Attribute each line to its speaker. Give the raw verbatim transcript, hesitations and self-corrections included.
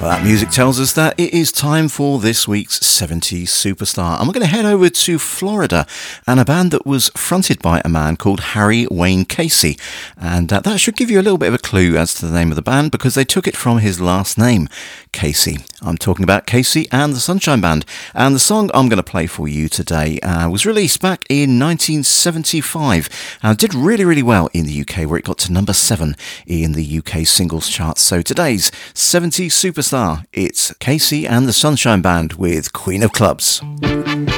Speaker 1: That music tells us that it is time for this week's seventies Superstar. And we're going to head over to Florida and a band that was fronted by a man called Harry Wayne Casey. And uh, that should give you a little bit of a clue as to the name of the band because they took it from his last name, Casey. I'm talking about Casey and the Sunshine Band. And the song I'm going to play for you today uh, was released back in nineteen seventy-five and did really, really well in the U K, where it got to number seven in the U K singles charts. So today's seventies Superstar, it's Casey and the Sunshine Band with Queen of Clubs.